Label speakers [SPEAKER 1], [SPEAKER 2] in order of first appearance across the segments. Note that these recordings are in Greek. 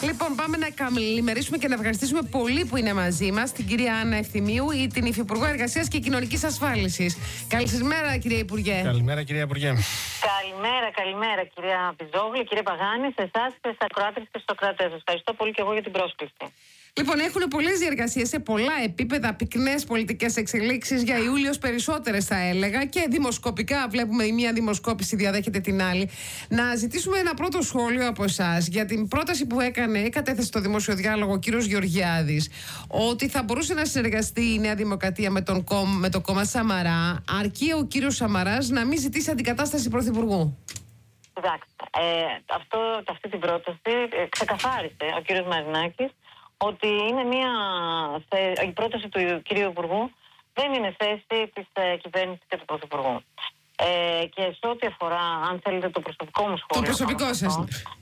[SPEAKER 1] Λοιπόν, πάμε να καλημερίσουμε και να ευχαριστήσουμε πολύ που είναι μαζί μας την κυρία Άννα Ευθυμίου, την Υφυπουργό Εργασίας και Κοινωνικής Ασφάλισης. Καλημέρα, κυρία Υπουργέ.
[SPEAKER 2] Καλημέρα, κυρία Υπουργέ.
[SPEAKER 3] Καλημέρα, κυρία Πιζόγλου, κύριε Παγάνη, σε εσάς και στις ακροάτριες και στους ακροατές σας. Ευχαριστώ πολύ και εγώ για την πρόσκληση.
[SPEAKER 1] Λοιπόν, έχουν πολλές διεργασίες σε πολλά επίπεδα, πυκνές πολιτικές εξελίξεις για Ιούλιος, περισσότερες θα έλεγα, και δημοσκοπικά βλέπουμε η μία δημοσκόπηση διαδέχεται την άλλη. Να ζητήσουμε ένα πρώτο σχόλιο από εσάς για την πρόταση που κατέθεσε στο δημόσιο διάλογο ο κύριος Γεωργιάδης, ότι θα μπορούσε να συνεργαστεί η Νέα Δημοκρατία με το κόμμα Σαμαρά, αρκεί ο κύριος Σαμαράς να μην ζητήσει αντικατάσταση πρωθυπουργού.
[SPEAKER 3] Κοιτάξτε, αυτή την πρόταση ξεκαθάρισε ο κύριος Μαρινάκης ότι είναι η πρόταση του κυρίου Υπουργού δεν είναι θέση της κυβέρνησης και του Πρωθυπουργού. Και σε ό,τι αφορά, αν θέλετε, το προσωπικό μου σχόλιο.
[SPEAKER 1] Το προσωπικό σας.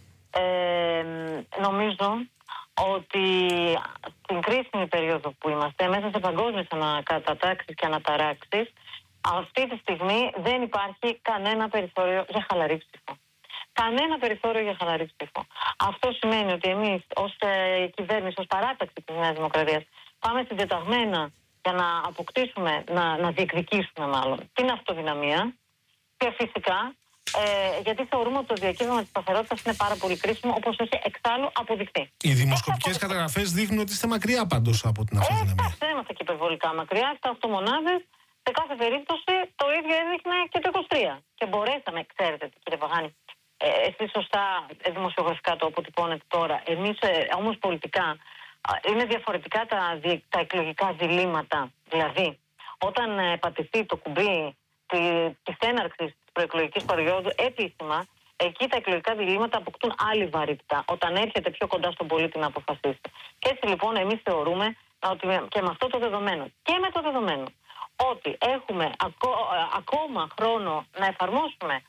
[SPEAKER 3] Νομίζω ότι στην κρίσιμη περίοδο που είμαστε, μέσα σε παγκόσμιες ανακατατάξεις και αναταράξεις, αυτή τη στιγμή δεν υπάρχει κανένα περιθώριο για χαλαρή ψήφο. Κανένα περιθώριο για χαλαρή ψήφο. Αυτό σημαίνει ότι εμείς ως κυβέρνηση, ως παράταξη της Νέας Δημοκρατίας, πάμε συντεταγμένα για να αποκτήσουμε, να διεκδικήσουμε μάλλον την αυτοδυναμία και φυσικά γιατί θεωρούμε ότι το διακύβευμα της σταθερότητας είναι πάρα πολύ κρίσιμο, όπως έχει εξάλλου αποδειχθεί.
[SPEAKER 2] Οι δημοσκοπικές καταγραφές δείχνουν ότι είστε μακριά πάντως από την αυτοδυναμία.
[SPEAKER 3] Δεν είμαστε και υπερβολικά μακριά. 7-8 μονάδες. Σε κάθε περίπτωση το ίδιο έδειχνε και το 23. Και μπορέσαμε, ξέρετε, κύριε Παγάνη, εσείς σωστά δημοσιογραφικά το αποτυπώνετε τώρα. Εμείς όμως πολιτικά είναι διαφορετικά τα εκλογικά διλήμματα. Δηλαδή, όταν πατηθεί το κουμπί της έναρξης της προεκλογικής περίοδου επίσημα, εκεί τα εκλογικά διλήμματα αποκτούν άλλη βαρύτητα όταν έρχεται πιο κοντά στον πολίτη να αποφασίσει. Και έτσι λοιπόν εμείς θεωρούμε ότι και με αυτό το δεδομένο και με το δεδομένο ότι έχουμε ακόμα χρόνο να εφαρμόσουμε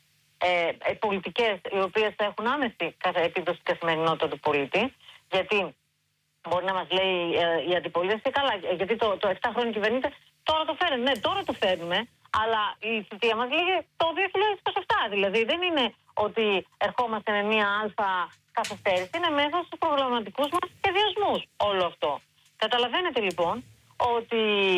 [SPEAKER 3] πολιτικές οι οποίες θα έχουν άμεση επίδοση στην καθημερινότητα του πολίτη, γιατί μπορεί να μας λέει η αντιπολίτευση, καλά, γιατί το 7 χρόνια κυβερνείται, τώρα το φέρνουμε. Ναι, τώρα το φέρνουμε, αλλά η θητεία μας λέγει το 2027. Δηλαδή δεν είναι ότι ερχόμαστε με μία αλφα καθυστέρηση, είναι μέσα στους προγραμματικούς μας σχεδιασμούς όλο αυτό. Καταλαβαίνετε λοιπόν ότι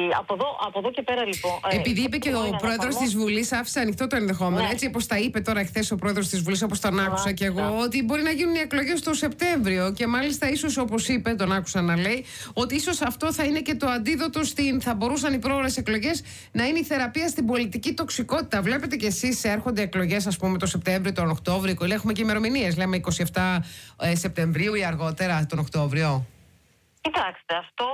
[SPEAKER 3] από εδώ και πέρα λοιπόν.
[SPEAKER 1] Επειδή είπε και ο πρόεδρος της Βουλής, άφησε ανοιχτό το ενδεχόμενο, έτσι όπως τα είπε τώρα χθες ο πρόεδρος της Βουλής, όπως τον άκουσα και εγώ, ότι μπορεί να γίνουν οι εκλογές το Σεπτέμβριο. Και μάλιστα, ίσως όπως είπε, τον άκουσα να λέει, ότι ίσως αυτό θα είναι και το αντίδοτο θα μπορούσαν οι πρόορες εκλογές να είναι η θεραπεία στην πολιτική τοξικότητα. Βλέπετε κι εσείς, έρχονται εκλογές, ας πούμε, το Σεπτέμβριο, τον Οκτώβριο, έχουμε και ημερομηνίες. Λέμε 27 Σεπτεμβρίου ή αργότερα τον Οκτώβριο.
[SPEAKER 3] Κοιτάξτε, αυτό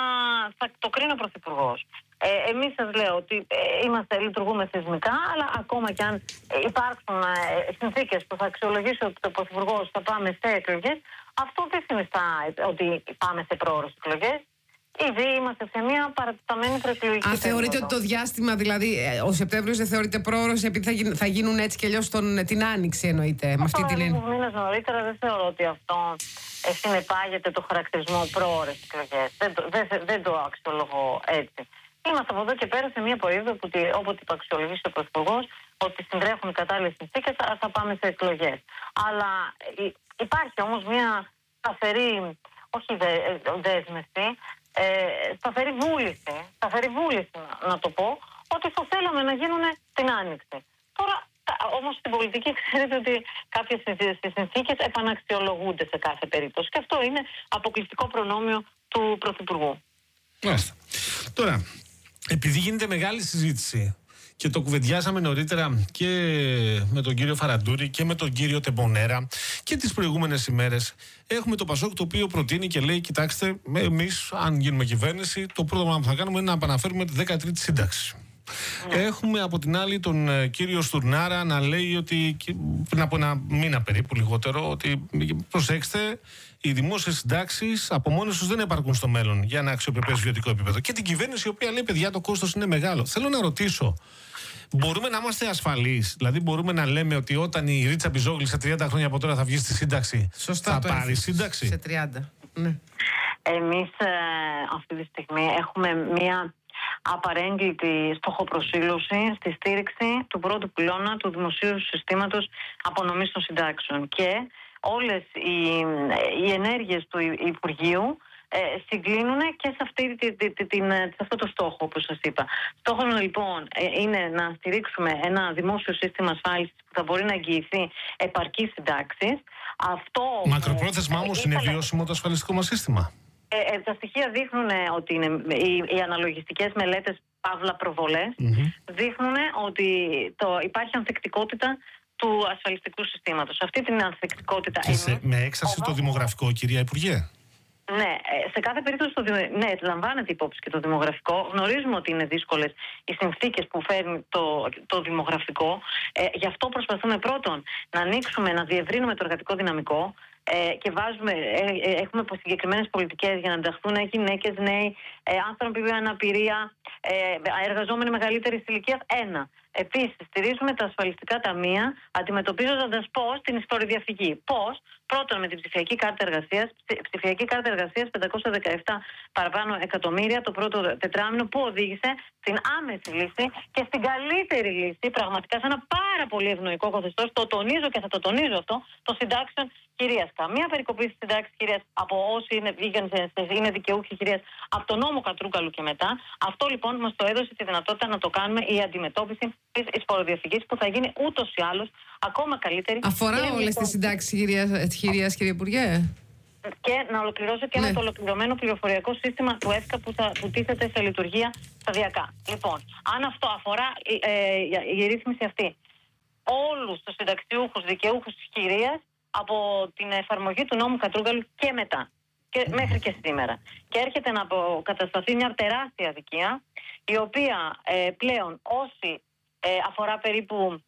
[SPEAKER 3] θα το κρίνει ο Πρωθυπουργός. Εμείς σας λέω ότι λειτουργούμε θεσμικά, αλλά ακόμα και αν υπάρξουν συνθήκες που θα αξιολογήσει ότι το Πρωθυπουργός θα πάμε σε εκλογές, αυτό δεν συνιστά ότι πάμε σε πρόορες εκλογές. Ήδη είμαστε σε μια παρατεταμένη προεκλογική περίοδο.
[SPEAKER 1] Θεωρείτε ότι το διάστημα, δηλαδή ο Σεπτέμβριος δεν θεωρείται πρόωρος επειδή θα γίνουν έτσι και αλλιώς την Άνοιξη, εννοείται? Με αυτή την έννοια.
[SPEAKER 3] Μήνες νωρίτερα δεν θεωρώ ότι αυτό συνεπάγεται το χαρακτηρισμό πρόωρες εκλογές. Δεν το αξιολογώ έτσι. Είμαστε από εδώ και πέρα σε μια περίοδο που όποτε το αξιολογήσει ο Πρωθυπουργός, ότι συντρέχουν οι κατάλληλες συνθήκες, θα πάμε σε εκλογές. Αλλά υπάρχει όμως μια σταθερή, όχι δέσμευση, σταθερή βούληση να το πω, ότι θα θέλαμε να γίνουν την Άνοιξη. Τώρα όμως στην πολιτική ξέρετε ότι κάποιες συνθήκες επαναξιολογούνται σε κάθε περίπτωση και αυτό είναι αποκλειστικό προνόμιο του Πρωθυπουργού.
[SPEAKER 2] Μάλιστα. Τώρα, επειδή γίνεται μεγάλη συζήτηση και το κουβεντιάσαμε νωρίτερα και με τον κύριο Φαραντούρη και με τον κύριο Τεμπονέρα και τις προηγούμενες ημέρες, έχουμε το Πασόκ το οποίο προτείνει και λέει: κοιτάξτε, εμείς, αν γίνουμε κυβέρνηση, το πρώτο πράγμα που θα κάνουμε είναι να επαναφέρουμε τη 13η σύνταξη. Έχουμε από την άλλη τον κύριο Στουρνάρα να λέει ότι πριν από ένα μήνα περίπου λιγότερο, ότι προσέξτε, οι δημόσιες συντάξεις από μόνες τους δεν επαρκούν στο μέλλον για ένα αξιοπρεπές βιωτικό επίπεδο. Και την κυβέρνηση η οποία λέει: παιδιά, το κόστος είναι μεγάλο. Θέλω να ρωτήσω, μπορούμε να είμαστε ασφαλείς? Δηλαδή, μπορούμε να λέμε ότι όταν η Ρίτσα Πιζόγλου σε 30 χρόνια από τώρα θα βγει στη σύνταξη, θα πάρει σύνταξη?
[SPEAKER 1] Σε 30. Ναι.
[SPEAKER 3] Εμείς αυτή τη στιγμή έχουμε μία απαρέγκλητη στοχοπροσήλωση στη στήριξη του πρώτου πυλώνα του δημοσίου συστήματος απονομής των συντάξεων. Και όλες οι ενέργειες του Υπουργείου συγκλίνουν και σε αυτό το στόχο, όπως σας είπα. Στόχος λοιπόν είναι να στηρίξουμε ένα δημόσιο σύστημα ασφάλισης που θα μπορεί να εγγυηθεί επαρκείς συντάξεις.
[SPEAKER 2] Μακροπρόθεσμα όμως είναι βιώσιμο το ασφαλιστικό μας σύστημα?
[SPEAKER 3] Τα στοιχεία δείχνουν ότι οι αναλογιστικές μελέτες, παύλα προβολές, δείχνουν ότι υπάρχει ανθεκτικότητα του ασφαλιστικού συστήματος. Αυτή την ανθεκτικότητα...
[SPEAKER 2] με έξαρση το δημογραφικό, κυρία Υπουργέ?
[SPEAKER 3] Ναι, σε κάθε περίπτωση λαμβάνεται υπόψη και το δημογραφικό. Γνωρίζουμε ότι είναι δύσκολες οι συνθήκες που φέρνει το δημογραφικό. Γι' αυτό προσπαθούμε πρώτον να ανοίξουμε, να διευρύνουμε το εργατικό δυναμικό και έχουμε συγκεκριμένες πολιτικές για να ενταχθούν γυναίκες, νέοι, άνθρωποι με αναπηρία, εργαζόμενοι μεγαλύτερης ηλικίας. Επίσης, στηρίζουμε τα ασφαλιστικά ταμεία αντιμετωπίζοντας πώς την φοροδιαφυγή. Πώς? Πρώτον, με την ψηφιακή κάρτα εργασίας. Ψηφιακή κάρτα εργασίας 517 παραπάνω εκατομμύρια το πρώτο τετράμινο, που οδήγησε στην άμεση λύση και στην καλύτερη λύση, πραγματικά σε ένα πάρα πολύ ευνοϊκό καθεστώς. Το τονίζω και θα το τονίζω αυτό, των συντάξεων κυρίας. Καμία περικοπή στις συντάξεις κυρίας από όσοι είναι δικαιούχοι κυρίας από τον νόμο Κατρούγκαλου και μετά. Αυτό λοιπόν μας το έδωσε τη δυνατότητα να το κάνουμε, η αντιμετώπιση της φοροδιαφυγής, που θα γίνει ούτως ή άλλως ακόμα καλύτερη.
[SPEAKER 1] Αφορά όλες τις συντάξεις, κύριε Υπουργέ?
[SPEAKER 3] Και να ολοκληρώσω και με το ολοκληρωμένο πληροφοριακό σύστημα του ΕΦΚΑ που τίθεται σε λειτουργία σταδιακά. Λοιπόν, αν αυτό αφορά η ρύθμιση αυτή όλους τους συνταξιούχους δικαιούχους της κυρίας από την εφαρμογή του νόμου Κατρούγκαλου και μετά, και μέχρι και σήμερα. Και έρχεται να αποκατασταθεί μια τεράστια αδικία, η οποία πλέον όσοι αφορά περίπου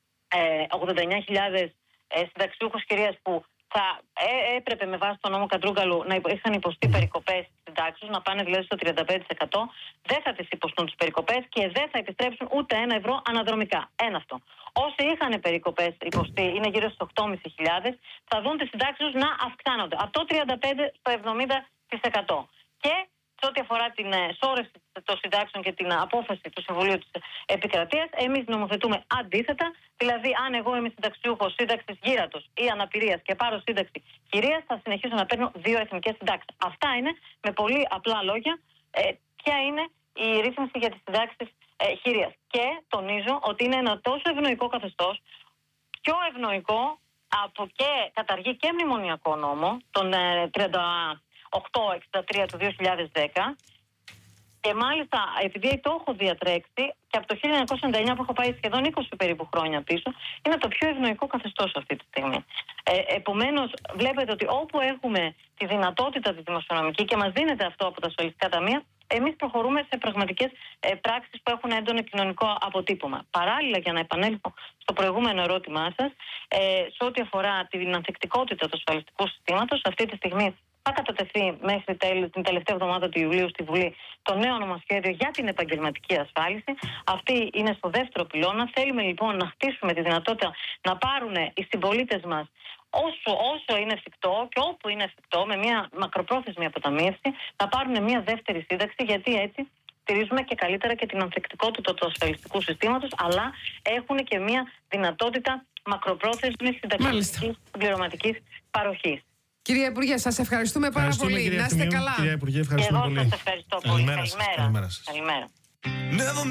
[SPEAKER 3] 89.000 συνταξιούχους κυρίας που θα έπρεπε με βάση τον νόμο Κατρούγκαλου να είχαν υποστεί περικοπές στις συντάξεις, να πάνε δηλαδή στο 35%, δεν θα τις υποστούν τις περικοπές και δεν θα επιστρέψουν ούτε €1 αναδρομικά. Αυτό. Όσοι είχαν περικοπές υποστεί, είναι γύρω στους 8.500, θα δουν τις συντάξεις τους να αυξάνονται από το 35% στο 70%. Και σε ό,τι αφορά την σώρευση των συντάξεων και την απόφαση του Συμβουλίου της Επικρατείας, εμείς νομοθετούμε αντίθετα. Δηλαδή, αν εγώ είμαι συνταξιούχος σύνταξης γύρατος ή αναπηρίας και πάρω σύνταξη χειρίας, θα συνεχίσω να παίρνω 2 εθνικές συντάξεις. Αυτά είναι, με πολύ απλά λόγια, ποια είναι η ρύθμιση για τις συντάξεις χειρίας. Και τονίζω ότι είναι ένα τόσο ευνοϊκό καθεστώς, πιο ευνοϊκό και καταργεί και μνημονιακό νόμο, τον 3863 του 2010, και μάλιστα επειδή το έχω διατρέξει και από το 1999 που έχω πάει σχεδόν 20 περίπου χρόνια πίσω, είναι το πιο ευνοϊκό καθεστώς αυτή τη στιγμή. Επομένως, βλέπετε ότι όπου έχουμε τη δυνατότητα τη δημοσιονομική και μας δίνεται αυτό από τα ασφαλιστικά ταμεία, εμείς προχωρούμε σε πραγματικές πράξεις που έχουν έντονο κοινωνικό αποτύπωμα. Παράλληλα, για να επανέλθω στο προηγούμενο ερώτημά σας, σε ό,τι αφορά την ανθεκτικότητα του ασφαλιστικού συστήματος, αυτή τη στιγμή θα κατατεθεί μέχρι την τελευταία εβδομάδα του Ιουλίου στη Βουλή το νέο νομοσχέδιο για την επαγγελματική ασφάλιση. Αυτή είναι στο δεύτερο πυλώνα. Θέλουμε λοιπόν να χτίσουμε τη δυνατότητα να πάρουν οι συμπολίτες μας όσο είναι εφικτό και όπου είναι εφικτό, με μια μακροπρόθεσμη αποταμίευση, να πάρουν μια δεύτερη σύνταξη, γιατί έτσι στηρίζουμε και καλύτερα και την ανθεκτικότητα του ασφαλιστικού συστήματος, αλλά έχουν και μια δυνατότητα μακροπρόθεσμης συνταξιστικής συμπληρωματικής παροχής.
[SPEAKER 1] Κυρία Υπουργέ, σας ευχαριστούμε πάρα πολύ. Να είστε καλά.
[SPEAKER 2] Κυρία Υπουργέ, ευχαριστούμε πολύ.
[SPEAKER 3] Εγώ σας ευχαριστώ πολύ.
[SPEAKER 2] Καλημέρα σας.
[SPEAKER 3] Καλημέρα.